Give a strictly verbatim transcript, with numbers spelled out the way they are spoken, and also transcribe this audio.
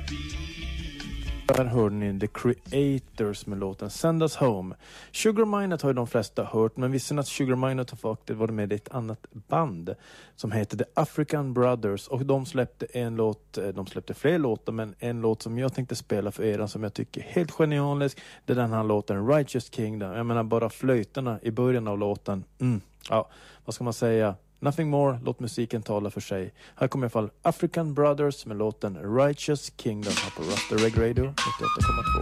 Där hörde ni The Creators med låten Send Us Home. Sugar Minott har ju de flesta hört, men visste ni att Sugar Minott har faktiskt varit med i ett annat band som heter The African Brothers, och de släppte en låt, de släppte fler låtar, men en låt som jag tänkte spela för er som jag tycker är helt genialisk, det är den här låten Righteous Kingdom. Jag menar bara flöjterna i början av låten. Mm. Ja, vad ska man säga? Nothing more, låt musiken tala för sig. Här kommer i alla fall African Brothers med låten Righteous Kingdom här på Rasta Reg Radio nittioåtta komma två.